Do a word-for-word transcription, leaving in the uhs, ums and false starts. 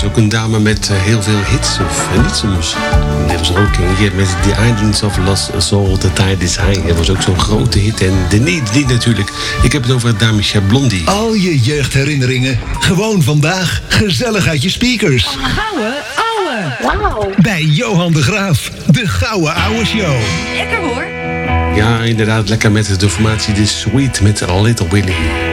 ook een dame met uh, heel veel hits, of uh, niet soms. Er was ook een met The Islands of Lost Soul, The Tide is High. Dat was ook zo'n grote hit. En de niet, niet natuurlijk. Ik heb het over het damesje Blondie. Al je jeugdherinneringen, gewoon vandaag, gezellig uit je speakers. Gouden ouwe. Wauw. Bij Johan de Graaf, de Gouden Ouwe Show. Lekker hoor. Ja, inderdaad, lekker met de formatie The Sweet met Little Willie.